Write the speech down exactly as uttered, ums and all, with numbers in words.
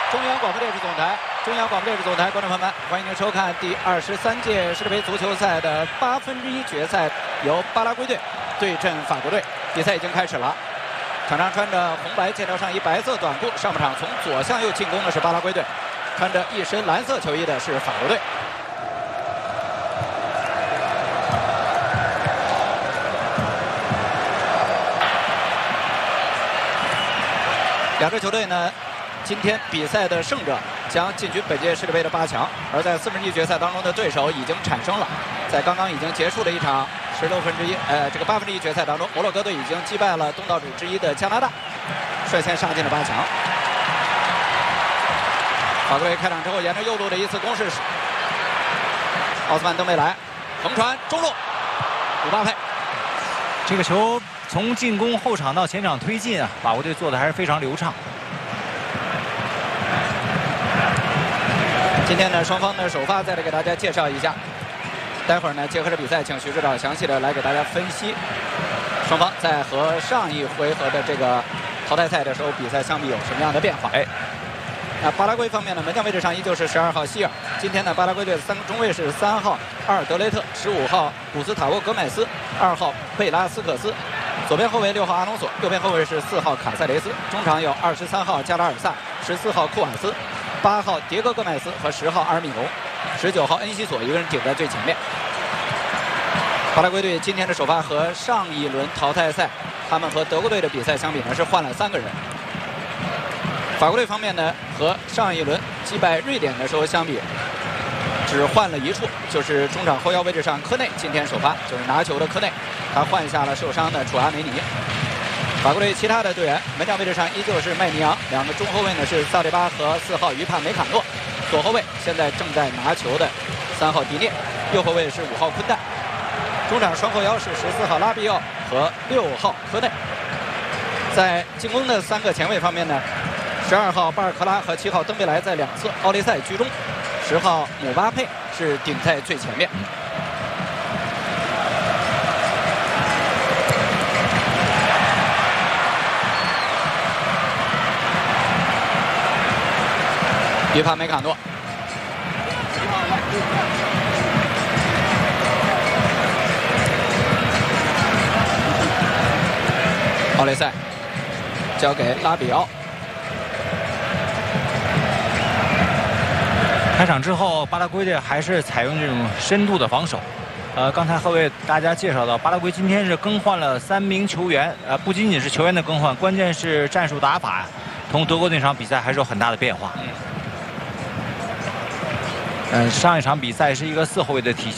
中央广播电视总台，中央广播电视总台，观众朋友们，欢迎您收看第二十三届世界杯足球赛的八分之一决赛，由巴拉圭队对阵法国队。比赛已经开始了，场上穿着红白线条上衣、白色短裤，上半场从左向右进攻的是巴拉圭队，穿着一身蓝色球衣的是法国队。 两支球队呢，今天比赛的胜者将进军本届世界杯的八强。而在四分之一决赛当中的对手已经产生了，在刚刚已经结束的一场十六分之一，呃，这个八分之一决赛当中，摩洛哥队已经击败了东道主之一的加拿大，率先杀进了八强。法国队开场之后，沿着右路的一次攻势，奥斯曼登贝莱横传中路，姆巴佩， 这个球。 从进攻后场到前场推进啊，法国队做的还是非常流畅。 今天呢，双方的首发再来给大家介绍一下。待会儿呢，结合着比赛，请徐指导详细的来给大家分析双方在和上一回合的这个淘汰赛的时候比赛相比有什么样的变化。哎，那巴拉圭方面呢，门将位置上依旧是十二号希尔。今天呢，巴拉圭队的三个中卫是三号阿尔德雷特，十五号古斯塔沃格麦斯，二号贝拉斯克斯。 左边后卫六号阿隆索，右边后卫是四号卡塞雷斯，中场有二十三号加拉尔萨，十四号库瓦斯，八号迭戈戈麦斯和十号阿尔米隆，十九号恩西索一个人顶在最前面。巴拉圭队今天的首发和上一轮淘汰赛他们和德国队的比赛相比呢是换了三个人。法国队方面呢和上一轮击败瑞典的时候相比，只换了一处，就是中场后腰位置上科内今天首发，就是拿球的科内。 他换下了受伤的楚阿梅尼。法国队其他的队员，门将位置上依旧是麦尼昂，两个中后卫呢是萨利巴和四号于帕梅卡诺，左后卫现在正在拿球的三号迪涅，右后卫是五号昆代，中场双后腰是十四号拉比奥和六号科内。在进攻的三个前卫方面呢，十二号巴尔克拉和七号登贝莱在两侧，奥利塞居中，十号姆巴佩是顶在最前面。 于帕梅卡诺，奥雷塞交给拉比奥。 开场之后，巴拉圭队还是采用这种深度的防守。呃，刚才和为大家介绍到，巴拉圭今天是更换了三名球员，呃，不仅仅是球员的更换，关键是战术打法，同德国那场比赛还是有很大的变化。嗯。 嗯，上一场比赛是一个四后卫的体系。